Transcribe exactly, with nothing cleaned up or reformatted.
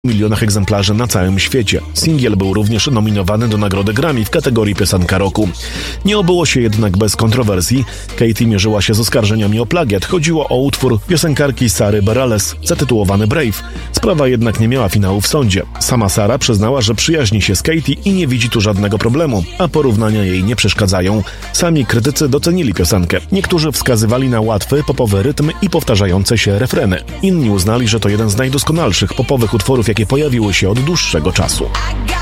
milionach egzemplarzy na całym świecie. Singiel był również nominowany do nagrody Grammy w kategorii piosenka roku. Nie obyło się jednak bez kontrowersji. Katy mierzyła się z oskarżeniami o plagiat. Chodziło o utwór piosenkarki Sary Bareilles, zatytułowany Brave. Sprawa jednak nie miała finału w sądzie. Sama Sara przyznała, że przyjaźni się z Katy i nie widzi tu żadnego problemu, a porównania jej nie przeszkadzają. Sami krytycy docenili piosenkę. Niektórzy wskazywali na łatwy, popowy rytm i powtarzające się refreny. Inni uznali, że to jeden z najdoskonalszych popowych utworów, jakie pojawiły się od dłuższego czasu.